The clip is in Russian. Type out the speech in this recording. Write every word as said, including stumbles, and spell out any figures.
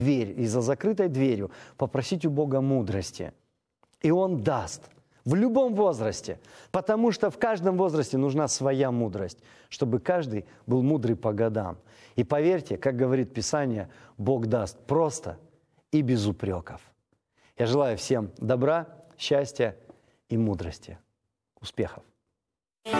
дверь и за закрытой дверью попросить у Бога мудрости. И Он даст. В любом возрасте. Потому что в каждом возрасте нужна своя мудрость, чтобы каждый был мудрый по годам. И поверьте, как говорит Писание, Бог даст просто и без упреков. Я желаю всем добра, счастья и мудрости. Успехов!